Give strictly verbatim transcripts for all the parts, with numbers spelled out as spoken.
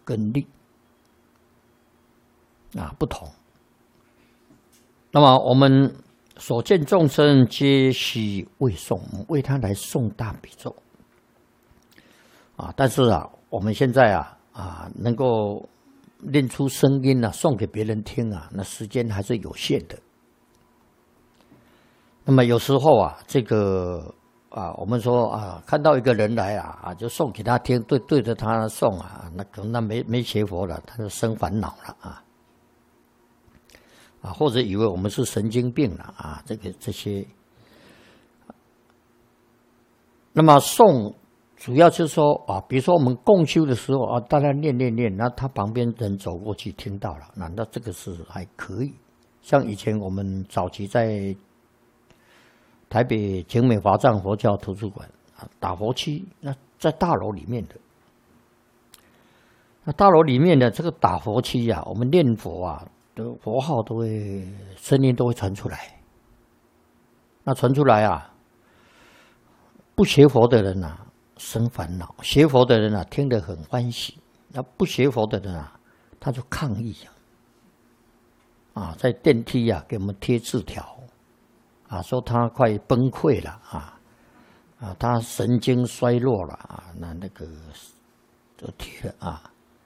跟力啊不同。那么我们所见众生皆须为诵，为他来诵大悲咒啊。但是啊，我们现在啊啊能够练出声音啊，诵给别人听啊，那时间还是有限的。那么有时候啊，这个啊，我们说啊，看到一个人来啊啊，就诵给他听，对对着他诵啊，那可能他没没学佛了，他就生烦恼了啊。啊，或者以为我们是神经病了啊，这个这些。那么诵主要就是说啊，比如说我们共修的时候啊，大家念念念，那他旁边人走过去听到了，那那这个是还可以。像以前我们早期在台北景美华藏佛教图书馆啊，打佛七，那在大楼里面的。那大楼里面的这个打佛七啊，我们念佛啊。的佛号都会声音都会传出来，那传出来啊，不学佛的人啊生烦恼，学佛的人啊听得很欢喜，那不学佛的人啊他就抗议啊，啊在电梯啊给我们贴字条啊，说他快崩溃了啊啊他神经衰弱了啊，那那个就贴了啊。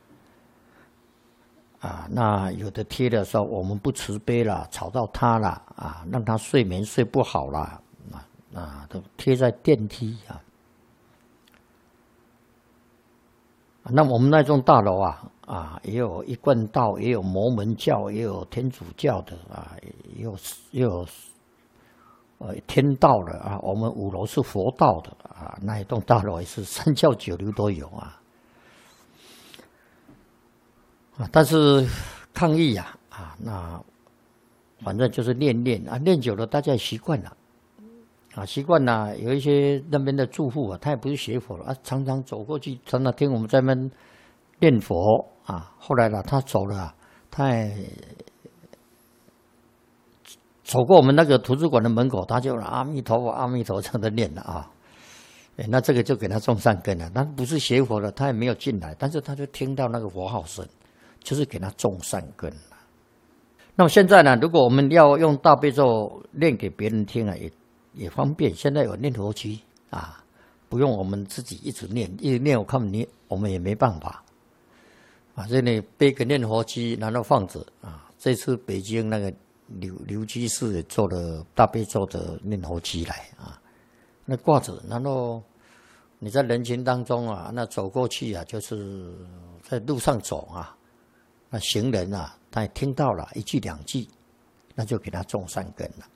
啊，那有的贴的时候我们不慈悲了，吵到他了啊，让他睡眠睡不好了啊啊，都贴在电梯啊。那我们那栋大楼啊啊，也有一贯道，也有摩门教，也有天主教的啊，也有也有呃天道的啊。我们五楼是佛道的啊，那一栋大楼也是三教九流都有啊。啊，但是抗议呀、啊，啊，那反正就是练练啊，练久了大家也习惯了，啊，习惯了。有一些那边的住户啊，他也不是学佛了啊，常常走过去，常常听我们在那边念佛啊。后来呢，他走了、啊，他也走过我们那个图书馆的门口，他就阿弥陀佛，阿弥陀佛这样的念了啊。哎，那这个就给他种善根了。他不是学佛的，他也没有进来，但是他就听到那个佛号声。就是给他种善根了。那么现在呢，如果我们要用大悲咒念给别人听啊，也也方便。现在有念佛机啊，不用我们自己一直念，一直念我看你我们也没办法啊。这里背个念佛机，然后放着啊。这次北京那个刘刘居士也做了大悲咒的念佛机来啊，那挂着，然后你在人群当中啊，那走过去啊，就是在路上走啊。那行人啊，他也听到了一句两句，那就给他种善根了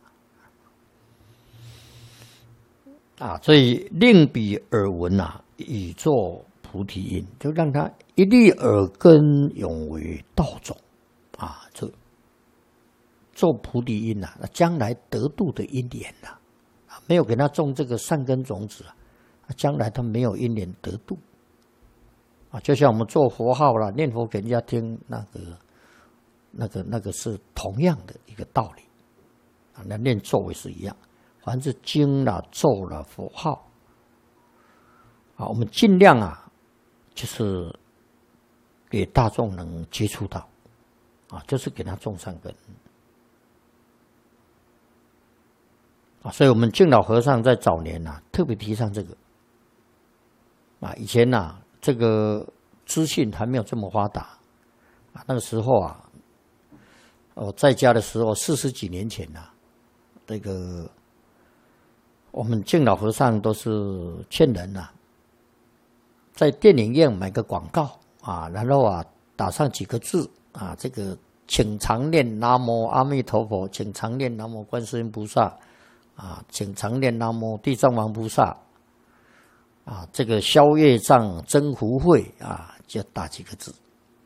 啊。所以令彼耳闻啊，以作菩提因，就让他一粒耳根永为道种啊，就做菩提因啊，那将来得度的因缘呐、啊，没有给他种这个善根种子啊，将来他没有因缘得度。啊，就像我们做佛号啦，念佛给人家听，那个、那个、那个是同样的一个道理啊。那念咒也是一样，凡是经啦、咒啦、佛号啊，我们尽量啊，就是给大众能接触到啊，就是给他种善根啊。所以我们净老和尚在早年啊，特别提倡这个啊。以前呐、啊。这个资讯还没有这么发达啊，那个时候啊，我在家的时候，四十几年前呐、啊，这个我们净老和尚都是劝人呐、啊，在电影院买个广告啊，然后啊打上几个字啊，这个请常念南无阿弥陀佛，请常念南无观世音菩萨啊，请常念南无地藏王菩萨。啊，这个消业障增福慧啊，就打几个字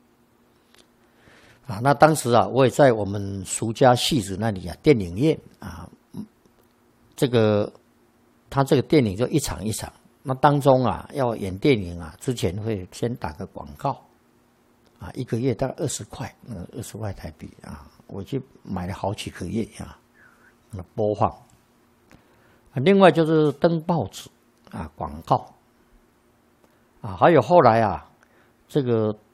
啊。那当时啊，我也在我们俗家戏子那里啊，电影院啊，这个他这个电影就一场一场。那当中啊，要演电影啊，之前会先打个广告啊，一个月大概二十块，呃，二十块台币啊，我去买了好几个月啊，那播放。啊，另外就是登报纸啊，广告。啊，还有后来啊，这个